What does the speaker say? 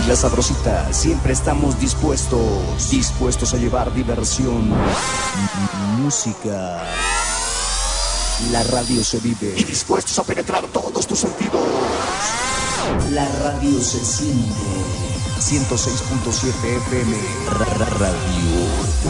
La Sabrosita, siempre estamos dispuestos a llevar diversión, música. La radio se vive y dispuestos a penetrar todos tus sentidos. La radio se siente. 106.7 FM Radio